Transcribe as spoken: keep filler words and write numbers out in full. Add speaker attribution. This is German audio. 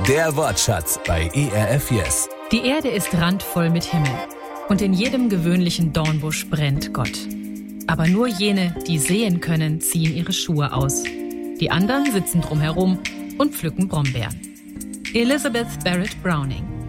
Speaker 1: Der Wortschatz bei E R F Yes.
Speaker 2: Die Erde ist randvoll mit Himmel. Und in jedem gewöhnlichen Dornbusch brennt Gott. Aber nur jene, die sehen können, ziehen ihre Schuhe aus. Die anderen sitzen drumherum und pflücken Brombeeren. Elizabeth Barrett Browning.